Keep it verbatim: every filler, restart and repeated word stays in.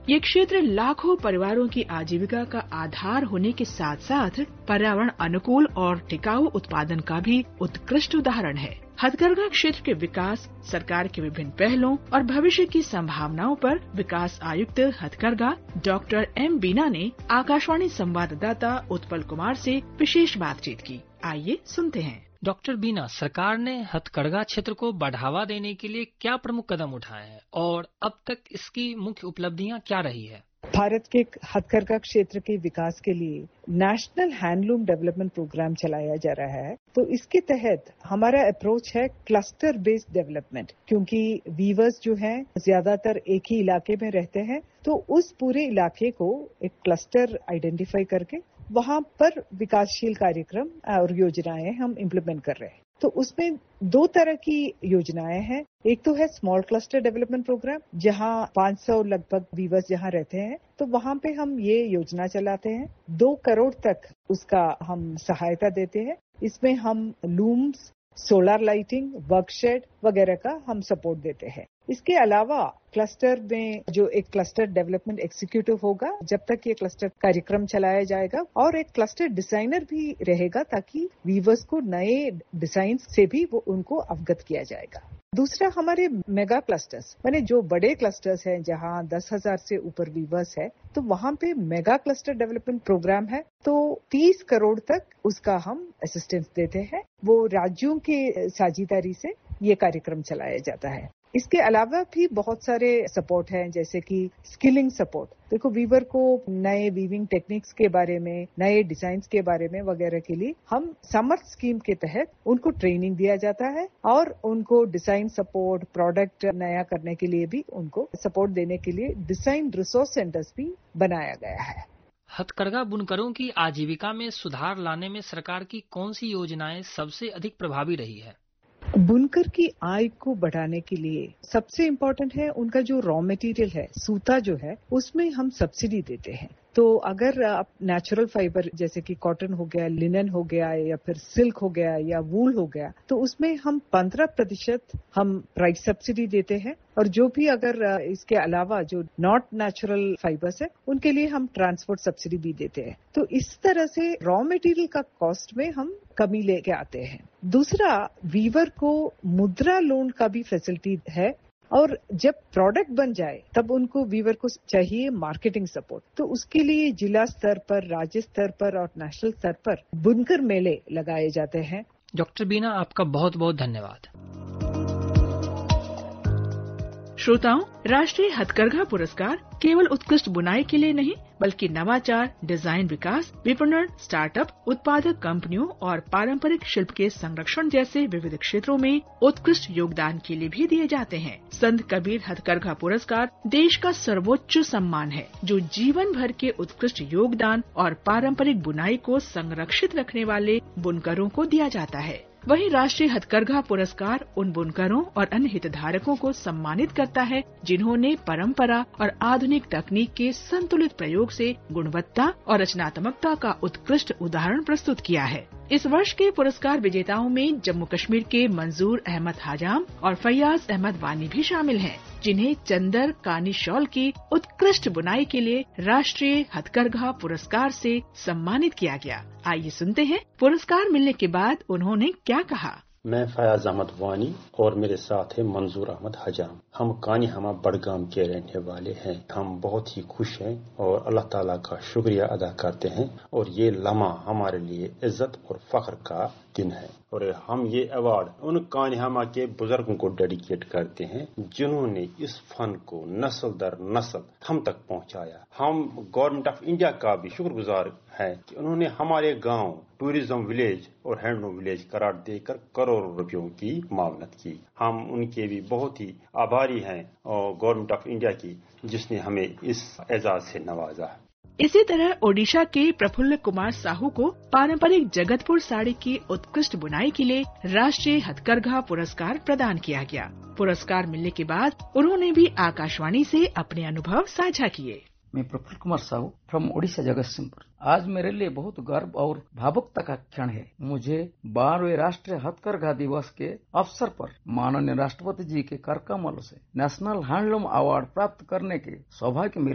ये क्षेत्र लाखों परिवारों की आजीविका का आधार होने के साथ साथ पर्यावरण अनुकूल और टिकाऊ उत्पादन का भी उत्कृष्ट उदाहरण है। हथकरघा क्षेत्र के विकास, सरकार के विभिन्न पहलों और भविष्य की संभावनाओं पर विकास आयुक्त हथकरघा डॉक्टर एम बीना ने आकाशवाणी संवाददाता उत्पल कुमार से विशेष बातचीत की। आइए सुनते हैं। डॉक्टर बीना, सरकार ने हथकरघा क्षेत्र को बढ़ावा देने के लिए क्या प्रमुख कदम उठाए हैं और अब तक इसकी मुख्य उपलब्धियां क्या रही है? भारत के हथकरघा क्षेत्र के विकास के लिए नेशनल हैंडलूम डेवलपमेंट प्रोग्राम चलाया जा रहा है। तो इसके तहत हमारा अप्रोच है क्लस्टर बेस्ड डेवलपमेंट, क्योंकि वीवर्स जो हैं ज्यादातर एक ही इलाके में रहते हैं। तो उस पूरे इलाके को एक क्लस्टर आइडेंटिफाई करके वहां पर विकासशील कार्यक्रम और योजनाएं हम इम्प्लीमेंट कर रहे हैं। तो उसमें दो तरह की योजनाएं हैं। एक तो है स्मॉल क्लस्टर डेवलपमेंट प्रोग्राम, जहां पाँच सौ लगभग वीवर्स जहां रहते हैं, तो वहां पे हम ये योजना चलाते हैं। दो करोड़ तक उसका हम सहायता देते हैं। इसमें हम लूम्स, सोलर लाइटिंग, वर्कशेड वगैरह का हम सपोर्ट देते हैं। इसके अलावा क्लस्टर में जो एक क्लस्टर डेवलपमेंट एग्जीक्यूटिव होगा, जब तक ये क्लस्टर कार्यक्रम चलाया जाएगा, और एक क्लस्टर डिजाइनर भी रहेगा ताकि वीवर्स को नए डिजाइन से भी वो उनको अवगत किया जाएगा। दूसरा, हमारे मेगा क्लस्टर्स, माने जो बड़े क्लस्टर्स हैं जहां दस हजार से ऊपर वीवर्स है, तो वहां पे मेगा क्लस्टर डेवलपमेंट प्रोग्राम है। तो तीस करोड़ तक उसका हम असिस्टेंस देते हैं। वो राज्यों के साझेदारी से ये कार्यक्रम चलाया जाता है। इसके अलावा भी बहुत सारे सपोर्ट हैं, जैसे कि स्किलिंग सपोर्ट। देखो, वीवर को नए वीविंग टेक्निक्स के बारे में, नए डिजाइन्स के बारे में वगैरह के लिए हम समर्थ स्कीम के तहत उनको ट्रेनिंग दिया जाता है और उनको डिजाइन सपोर्ट, प्रोडक्ट नया करने के लिए भी उनको सपोर्ट देने के लिए डिजाइन रिसोर्स सेंटर्स भी बनाया गया है। हथकरघा बुनकरों की आजीविका में सुधार लाने में सरकार की कौन सी योजनाएं सबसे अधिक प्रभावी रही है? बुनकर की आय को बढ़ाने के लिए सबसे इम्पोर्टेंट है उनका जो रॉ मटेरियल है, सूता जो है, उसमें हम सब्सिडी देते हैं। तो अगर आप नेचुरल फाइबर जैसे कि कॉटन हो गया, लिनन हो गया, या फिर सिल्क हो गया, या वूल हो गया, तो उसमें हम पंद्रह प्रतिशत हम प्राइस सब्सिडी देते हैं। और जो भी अगर इसके अलावा जो नॉट नेचुरल फाइबर्स है, उनके लिए हम ट्रांसपोर्ट सब्सिडी भी देते हैं। तो इस तरह से रॉ मटेरियल का कॉस्ट में हम कमी लेके आते हैं। दूसरा, वीवर को मुद्रा लोन का भी फैसिलिटी है, और जब प्रोडक्ट बन जाए तब उनको वीवर को चाहिए मार्केटिंग सपोर्ट। तो उसके लिए जिला स्तर पर, राज्य स्तर पर और नेशनल स्तर पर बुनकर मेले लगाए जाते हैं। डॉक्टर बीना, आपका बहुत बहुत धन्यवाद। श्रोताओं, राष्ट्रीय हथकरघा पुरस्कार केवल उत्कृष्ट बुनाई के लिए नहीं, बल्कि नवाचार, डिजाइन विकास, विपणन, स्टार्टअप, उत्पादक कंपनियों और पारंपरिक शिल्प के संरक्षण जैसे विविध क्षेत्रों में उत्कृष्ट योगदान के लिए भी दिए जाते हैं। संत कबीर हथकरघा पुरस्कार देश का सर्वोच्च सम्मान है, जो जीवन भर के उत्कृष्ट योगदान और पारंपरिक बुनाई को संरक्षित रखने वाले बुनकरों को दिया जाता है। वहीं राष्ट्रीय हथकरघा पुरस्कार उन बुनकरों और अन्य हितधारकों को सम्मानित करता है जिन्होंने परंपरा और आधुनिक तकनीक के संतुलित प्रयोग से गुणवत्ता और रचनात्मकता का उत्कृष्ट उदाहरण प्रस्तुत किया है। इस वर्ष के पुरस्कार विजेताओं में जम्मू कश्मीर के मंजूर अहमद हाजाम और फैयाज अहमद वानी भी शामिल हैं, जिन्हें चंदर कानी शॉल की उत्कृष्ट बुनाई के लिए राष्ट्रीय हथकरघा पुरस्कार से सम्मानित किया गया। आइए सुनते हैं पुरस्कार मिलने के बाद उन्होंने क्या कहा। मैं फयाज अहमद वानी और मेरे साथ है मंजूर अहमद हजाम। हम कानी हमा बड़गाम के रहने वाले हैं। हम बहुत ही खुश हैं और अल्लाह ताला का शुक्रिया अदा करते हैं, और ये लम्हा हमारे लिए इज्जत और फख्र का दिन है। और हम ये अवार्ड उन कानी हमा के बुजुर्गों को डेडिकेट करते हैं जिन्होंने इस फन को नस्ल दर नस्ल हम तक पहुंचाया। हम गवर्नमेंट ऑफ इंडिया का भी शुक्रगुजार है कि उन्होंने हमारे गांव टूरिज्म विलेज और हैंडलूम विलेज करार देकर करोड़ों रुपयों की मावनत की। हम उनके भी बहुत ही आभारी हैं, और गवर्नमेंट ऑफ इंडिया की, जिसने हमें इस एजाज से नवाजा। इसी तरह ओडिशा के प्रफुल्ल कुमार साहू को पारंपरिक जगतपुर साड़ी की उत्कृष्ट बुनाई के लिए राष्ट्रीय हथकरघा पुरस्कार प्रदान किया गया। पुरस्कार मिलने के बाद उन्होंने भी आकाशवाणी से अपने अनुभव साझा किए। मैं प्रफुल्ल कुमार साहू फ्रॉम ओडिशा जगतसिंहपुर। आज मेरे लिए बहुत गर्व और भावुकता का क्षण है। मुझे बारहवें राष्ट्रीय हथकरघा दिवस के अवसर पर माननीय राष्ट्रपति जी के कर कमलों से नेशनल हैंडलूम अवार्ड प्राप्त करने के सौभाग्य मिला।